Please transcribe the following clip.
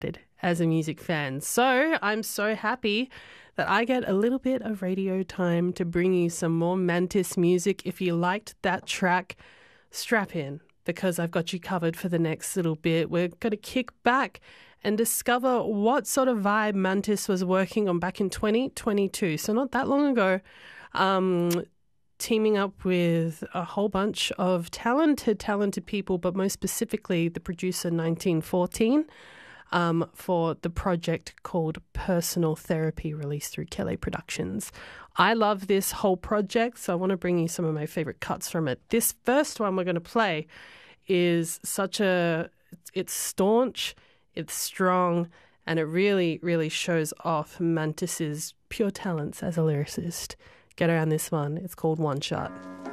as a music fan. So I'm so happy that I get a little bit of radio time to bring you some more Mantis music. If you liked that track, strap in, because I've got you covered for the next little bit. We're going to kick back and discover what sort of vibe Mantis was working on back in 2022. So not that long ago, teaming up with a whole bunch of talented people, but most specifically the producer 1914, for the project called Personal Therapy, released through Kelly Productions. I love this whole project, so I want to bring you some of my favorite cuts from it. This first one we're going to play is it's staunch, it's strong, and it really, really shows off Mantis's pure talents as a lyricist. Get around this one. It's called One Shot.